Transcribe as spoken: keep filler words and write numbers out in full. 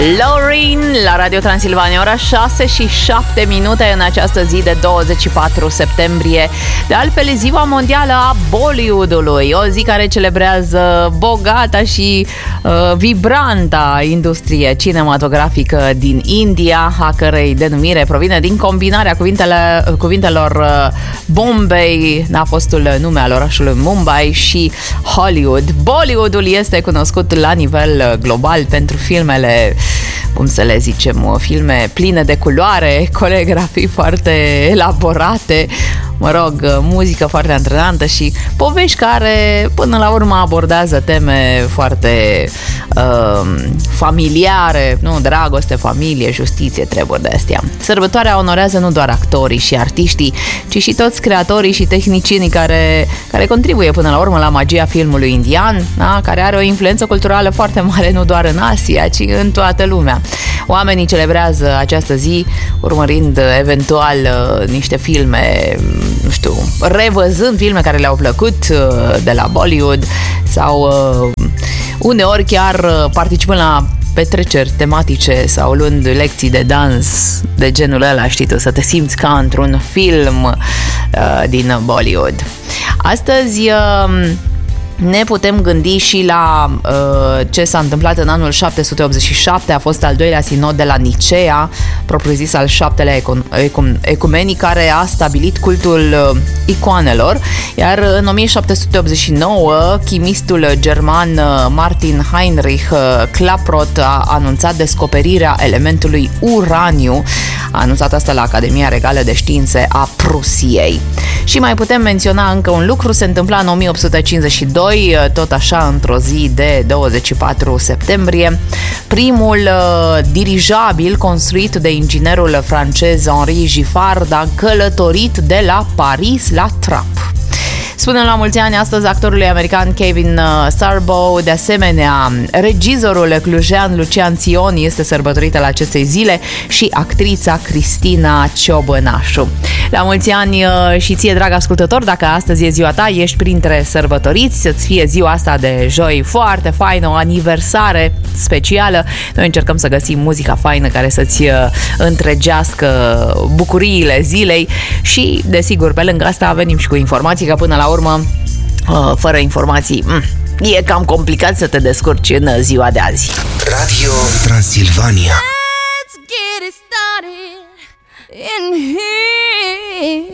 Loreen la Radio Transilvania, ora șase și șapte minute în această zi de douăzeci și patru septembrie. De altfel, ziua mondială a Bollywood-ului, o zi care celebrează bogata și uh, vibranta industrie cinematografică din India, a cărei denumire provine din combinarea cuvintele, cuvintelor uh, Bombay, a fostul nume al orașului Mumbai, și Hollywood. Bollywood-ul este cunoscut la nivel global pentru filmele, cum să le zicem, filme pline de culoare, coreografii foarte elaborate, mă rog, muzică foarte antrenantă și povești care până la urmă abordează teme foarte uh, familiare, nu? Dragoste, familie, justiție, treburi de astea. Sărbătoarea onorează nu doar actorii și artiștii, ci și toți creatorii și tehnicienii care, care contribuie până la urmă la magia filmului indian, da? Care are o influență culturală foarte mare nu doar în Asia, ci în toată lumea. Oamenii celebrează această zi urmărind eventual uh, niște filme, nu știu, revăzând filme care le-au plăcut uh, de la Bollywood sau uh, uneori chiar uh, participând la petreceri tematice sau luând lecții de dans de genul ăla, știi tu, să te simți ca într-un film uh, din Bollywood. Astăzi uh, ne putem gândi și la uh, ce s-a întâmplat în anul șapte sute optzeci și șapte, a fost al doilea sinod de la Nicea, propriu-zis al șaptelea ecum- ecum- ecumenic, care a stabilit cultul uh, icoanelor, iar în o mie șapte sute optzeci și nouă, chimistul german uh, Martin Heinrich uh, Klaproth a anunțat descoperirea elementului uraniu, a anunțat asta la Academia Regală de Științe a Prusiei. Și mai putem menționa încă un lucru, se întâmpla în o mie opt sute cincizeci și doi, tot așa într-o zi de douăzeci și patru septembrie, primul uh, dirijabil construit de inginerul francez Henri Giffard a călătorit de la Paris la Trappes. Spunem la mulți ani astăzi actorului american Kevin Sorbo, de asemenea regizorul clujean Lucian Țion este sărbătorită la acestei zile și actrița Cristina Ciobănașu. La mulți ani și ție, drag ascultător, dacă astăzi e ziua ta, ești printre sărbătoriți, să-ți fie ziua asta de joi foarte faină, o aniversare specială. Noi încercăm să găsim muzica faină care să-ți întregească bucuriile zilei și, desigur, pe lângă asta venim și cu informații, că până la urmă, fără informații, e cam complicat să te descurci în ziua de azi. Radio Transilvania. Let's get it started in here.